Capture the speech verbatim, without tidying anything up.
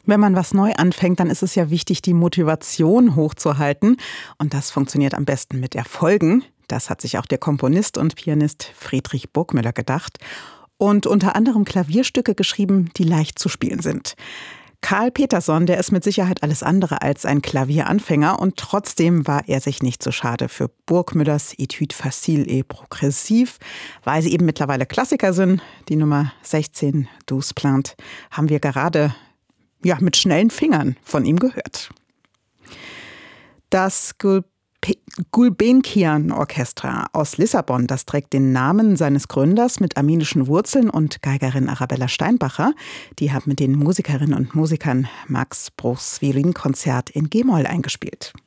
Wenn man was neu anfängt, dann ist es ja wichtig, die Motivation hochzuhalten. Und das funktioniert am besten mit Erfolgen. Das hat sich auch der Komponist und Pianist Friedrich Burgmüller gedacht. Und unter anderem Klavierstücke geschrieben, die leicht zu spielen sind. Karl Peterson, der ist mit Sicherheit alles andere als ein Klavieranfänger. Und trotzdem war er sich nicht so schade für Burgmüllers Etudes faciles et progressives, weil sie eben mittlerweile Klassiker sind. Die Nummer sechzehn, Douze Plaintes, haben wir gerade ja, mit schnellen Fingern von ihm gehört. Das Gulbenkian-Orchester aus Lissabon, das trägt den Namen seines Gründers mit armenischen Wurzeln und Geigerin Arabella Steinbacher. Die hat mit den Musikerinnen und Musikern Max Bruchs Violinkonzert in G-Moll eingespielt.